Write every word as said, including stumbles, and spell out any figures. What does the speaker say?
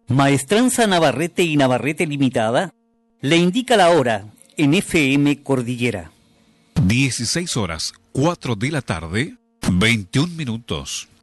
Maestranza Navarrete y Navarrete Limitada le indica la hora en F M Cordillera. dieciséis horas, cuatro de la tarde, veintiún minutos.